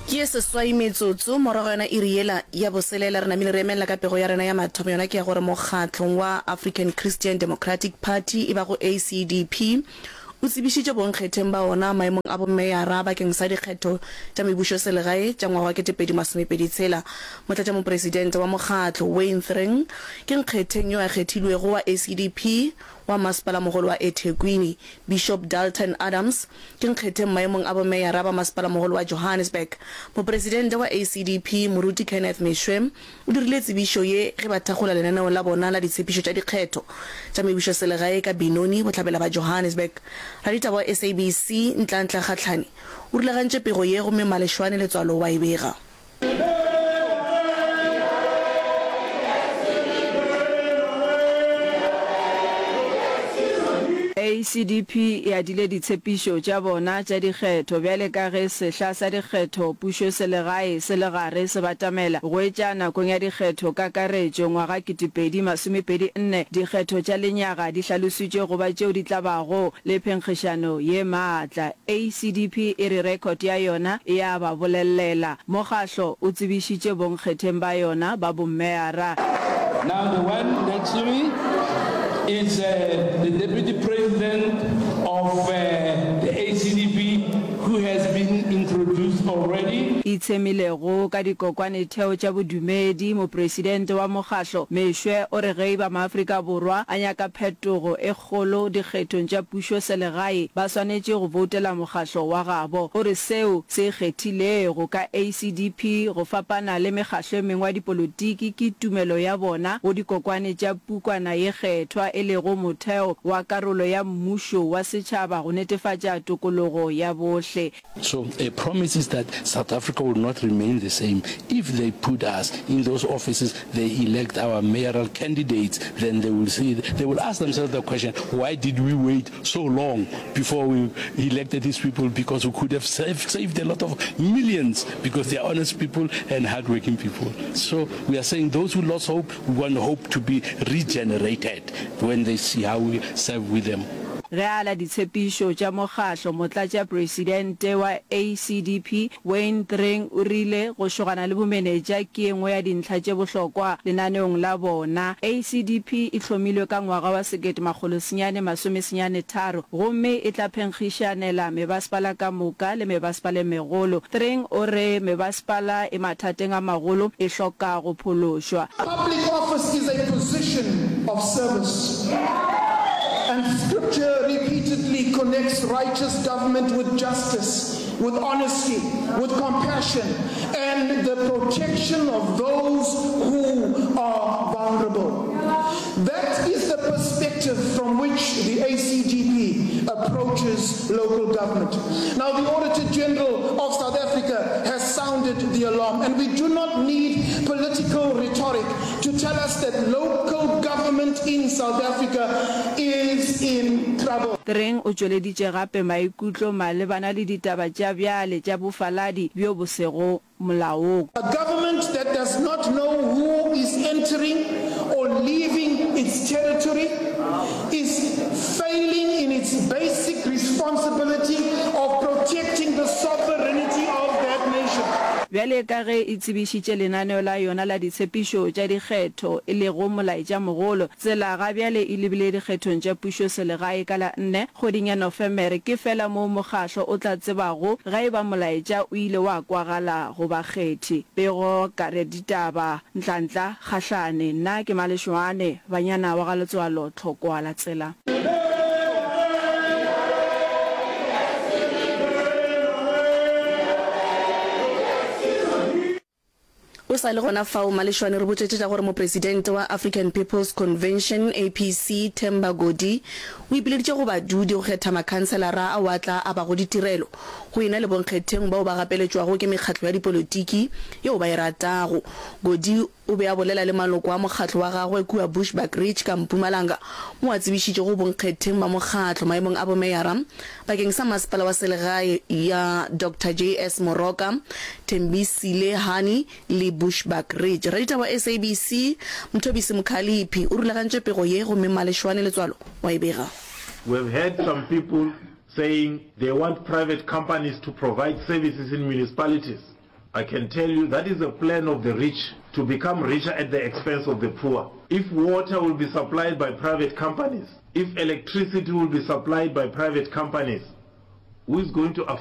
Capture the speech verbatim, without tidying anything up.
Yes, swai metsotso morogo yona e riela ya boselela rena mile re emela ka pego ya rena ya mathomo yona ke ya gore mokgatlong wa African Christian Democratic Party e ba go A C D P o tsebishitse bonkgetheng ba ona maemong a bomeyara bakeng sa dikgetho tša mebušo selegae tša ngwaga wa ketepedi masomepedi tshela motlatša mopresidente wa mokgatlo Wayne Thring ke nkgetheng yo a kgethilwego wa A C D P wa masepala mogolo wa eThekwini Bishop Dalton Adams ke nkgetheng maemong a bomeyara ba masepala mogolo wa Johannesburg. Mopresidente wa A C D P Moruti Kenneth Meshwe o dirile tsebišo ye ge ba thagola lenaneo la bona la ditshepišo tša dikgetho tša mebušo selegae ka Benoni botlhabela ba Johannesburg. Radita wa S A B C Ntlantla Kgatlhane o rulagantše pego ye go Maleshwane Letswalo wa ebega. A C D P ya dile ditshepišo tša bona tša dikgetho bjale ka ge sehla sa dikgetho pušo selegae selegare se batamela go etša nakong ya dikgetho ka karetšo ngwaga ketepedi masomepedi nne dikgetho tša lenyaga di hlalositše goba tšeo di tlabago le phenkgišano ye maatla. A C D P e re rekod ya yona ya ba bolelela mokgatlo o tsebišitše bonkgetheng ba yona ba bommeyara. Now the one next to me is uh, the Deputy President of uh, the A C D P who has been introduced already. Itsemilego ka dikokwane theo tša bodumedi mopresidente wa mokgatlo Meshwe o re ge ba maAfrika Borwa a nyaka phetogo e kgolo dikgethong tša pušo selegae ba swanetše go voutela mokgatlo wa gabo o re seo se kgethilego ka A C D P go fapana le mekgatlo e mengwe ya dipolotiki ke tumelo ya bona go dikokwane tša pukwana ye kgethwa e lego motheo wa karolo ya mmušo wa setšhaba go netefatša tokologo ya bohle. So a promise is that South Africa will not remain the same. If they put us in those offices, they elect our mayoral candidates, then they will see, they will ask themselves the question, why did we wait so long before we elected these people? Because we could have saved, saved a lot of millions because they are honest people and hardworking people. So we are saying those who lost hope, we want hope to be regenerated when they see how we serve with them. Ge ala ditshepišo tša mokgatlo motlatša presidente wa A C D P Wayne Thring o rile go šogana le bomenetša ke engwe ya dintlha tše bohlokwa lenaneong la bona. A C D P e hlomilwe ka ngwaga wa sekete makgolo senyane masome senyane tharo gomme e tla phenkgišanela mebasepala ka moka le mebasepala megolo. Thring o re mebasepala e mathateng a magolo e hloka go phološwa. Public office is a position of service. And scripture repeatedly connects righteous government with justice, with honesty, with compassion, and the protection of those who are vulnerable. That is the perspective from which the A C D P approaches local government. Now, the Auditor General of South Africa has sounded the alarm, and we do not need political rhetoric to tell us that local government in South Africa is in trouble. Thring o tšweleditše gape maikutlo malebana le ditaba tša bjale tša bofaladi bjo bo sego molaong. A government that does not know who is entering or leaving its territory is failing in its basic responsibility of protecting the sovereignty of that nation. Bjale ka ge e tsebišitše lenaneo la yona la ditshepišo tša dikgetho e lego molaetša mogolo tsela ga bjale e lebile dikgethong tša pušo selegae ka la nne kgweding ya Nofemere ke fela moo mokgatlo o tla tsebago ga e ba molaetša o ile wa kwagala go bakgethi. Pego ka re ditaba Ntlantla Kgatlhane nna ke Maleshwane banyana wa ga Letswalo tlhokwa la tsela. O sa le gona fao Maleshwane re botšetša gore mopresidente wa African People's Convention A P C Themba Godi o ipileditše go badudi go kgetha makhanselara a watla a ba go ditirelo go ena le bonkgetheng bao ba gapeletšwago ke mekgatlo ya dipolotiki yeo ba e ratago. Godi o be a bolela le maloko a mokgatlo wa gagwe kua Bushbuckridge ka Mpumalanga mo a tsebišitše go bonkgetheng ba mokgatlo maemong a bomeyara bakeng sa masepala wa selegae ya Doctor J S Moroka, Thembisile Hani le Bushbuckridge. Radita wa S A B C Mthobisi Mkhaliphi o rulagantše pego ye go Maleshwane Letswalo wa ebega. We've heard some people saying they want private companies to provide services in municipalities. I can tell you that is a plan of the rich to become richer at the expense of the poor. If water will be supplied by private companies, if electricity will be supplied by private companies, who is going to afford